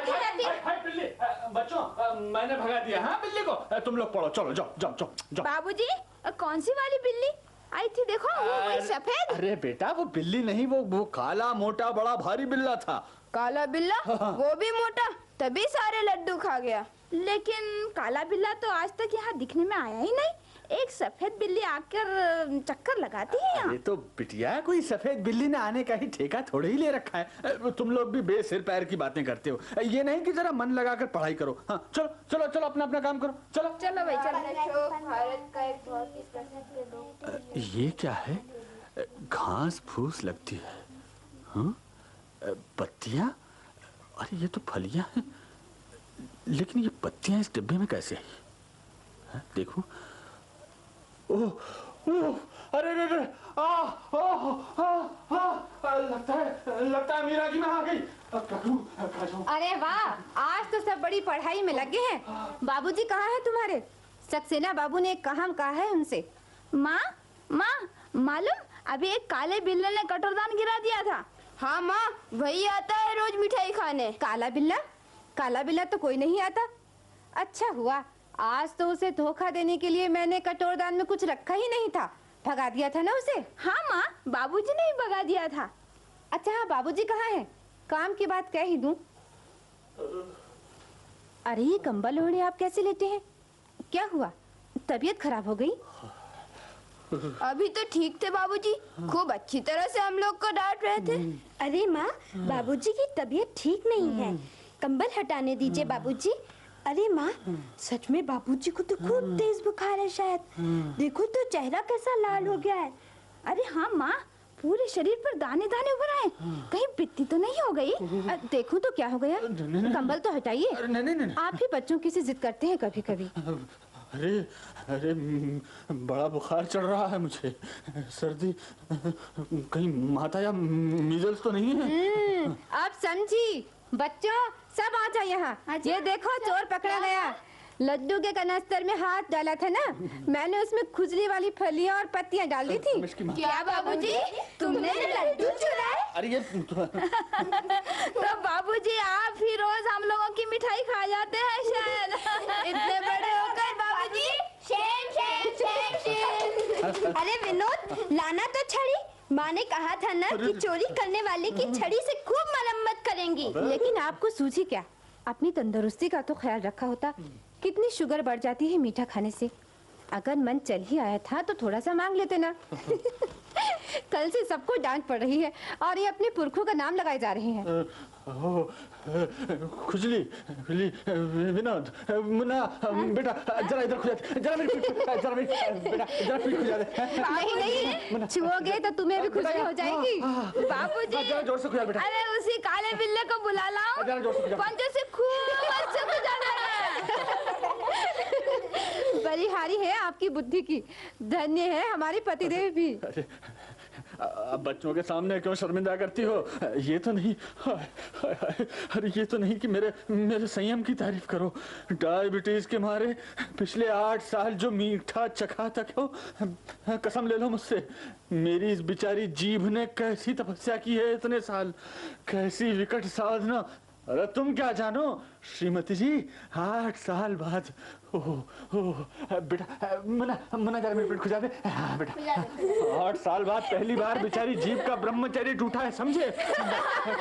बिल्ली, बच्चों मैंने भगा दिया हाँ बिल्ली को। तुम लोग पढ़ो, चलो जाओ जाओ जाओ जाओ। बाबूजी कौन सी वाली बिल्ली आई थी? देखो वो सफेद। अरे बेटा वो बिल्ली नहीं, वो काला मोटा बड़ा भारी बिल्ला था। काला बिल्ला? वो भी मोटा, तभी सारे लड्डू खा गया। लेकिन काला बिल्ला तो आज तक यहाँ दिखने में आया ही नहीं। एक सफेद बिल्ली आकर चक्कर लगाती है यहाँ। अरे तो बिटिया कोई सफेद बिल्ली ने आने का ही ठेका थोड़े ही ले रखा है। तुम लोग भी बेसिर पैर की बातें करते हो। ये नहीं कि जरा मन लगाकर पढ़ाई करो। हाँ चलो चलो चलो अपना अपना काम करो। चलो चलो भाई चलो। भारत का एक बहुत ही प्रसिद्ध लोक। ये क्या है? घास फूस लगती है। हाँ पत्तियां? अरे ये तो फलियां हैं, लेकिन ये पत्तियां इस डिब्बे में कैसे आई? देखो। ओह ओह अरे अरे अरे लगता है मीरा की माँ आ गई। अरे वाह, आज तो सब बड़ी पढ़ाई में लगे हैं। बाबूजी कहाँ है तुम्हारे? सक्सेना बाबू ने एक काम कहा है उनसे। माँ माँ मालूम, अभी एक काले बिल्ले ने कटोरदान गिरा दिया था। हाँ माँ, वही आता है रोज मिठाई खाने। काला बिल्ला? काला बिल्ला तो कोई नहीं आता। अच्छा हुआ, आज तो उसे धोखा देने के लिए मैंने कटोरदान में कुछ रखा ही नहीं था। भगा दिया था ना उसे। हाँ माँ, बाबूजी ने ही भगा दिया था। अच्छा हाँ, बाबूजी कहाँ हैं? काम की बात कह ही दूं। अरे ये कंबल ओढ़े आप कैसे लेटे हैं? क्या हुआ, तबीयत खराब हो गई? अभी तो ठीक थे बाबूजी, खूब अच्छी तरह से हम लोग को डांट रहे थे। अरे माँ, बाबूजी की तबीयत ठीक नहीं है, कंबल हटाने दीजिए बाबूजी। अरे माँ, सच में बाबूजी को तो खूब तेज बुखार है शायद। देखो तो चेहरा कैसा लाल हो गया है। अरे हाँ माँ, पूरे शरीर पर दाने दाने उभर आए। कहीं पित्ती तो नहीं हो गई? देखो तो क्या हो गया। कंबल तो हटाइए। आप ही बच्चों की सी जिद करते हैं कभी कभी। अरे अरे बड़ा बुखार चढ़ रहा है मुझे, सर्दी, कहीं माता या मीजल्स तो नहीं है? आप समझी। बच्चों सब आ जाओ यहाँ। ये देखो चोर पकड़ा गया। लड्डू के कनस्तर में हाथ डाला था ना, मैंने उसमें खुजली वाली फलियां और पत्तियां डाल दी थी। क्या बाबूजी, तुमने लड्डू चुराए? अरे ये तो बाबूजी आप ही रोज हम लोगों की मिठाई खा जाते हैं शायद। इतने बड़े होकर बाबूजी। Shem Shem Shem Shem. अरे विनोद, लाना तो छड़ी। माँ ने कहा था ना कि चोरी करने वाले की छड़ी से खूब मरम्मत करेंगी। लेकिन आपको सूझी क्या? अपनी तंदुरुस्ती का तो ख्याल रखा होता। कितनी शुगर बढ़ जाती है मीठा खाने से। अगर मन चल ही आया था तो थोड़ा सा मांग लेते ना। कल से सबको डांट पड़ रही है और ये अपने पुरखों का नाम लगाए जा रहे हैं। खुजली खुजली। विनोद, मुन्ना, बेटा जरा इधर खुजा दे, जरा मेरी बेटा जरा पीठ खुजा दे। नहीं, छुओगे तो तुम्हें भी खुजली हो जाएगी। बाबूजी जरा जोर से खुजा बेटा। अरे उसी काले बिल्ले को बुला लाओ, पंजों से खूब अच्छे से जाना है। बलिहारी है आपकी बुद्धि की। धन्य है हमारे पतिदेव भी। अब बच्चों के सामने क्यों शर्मिंदा करती हो? ये तो नहीं, अरे ये तो नहीं कि मेरे संयम की तारीफ करो। डायबिटीज के मारे पिछले 8 साल जो मीठा चखा तक हो, कसम ले लो मुझसे, मेरी इस बेचारी जीभ ने कैसी तपस्या की है इतने साल, कैसी विकट साधना। अरे तुम क्या जानो श्रीमती जी, 8 साल बाद। बेटा मना जरा मेरे पेट खुजा दे। हाँ बेटा, 8 साल बाद पहली बार बेचारी जीभ का ब्रह्मचर्य टूटा है, समझे?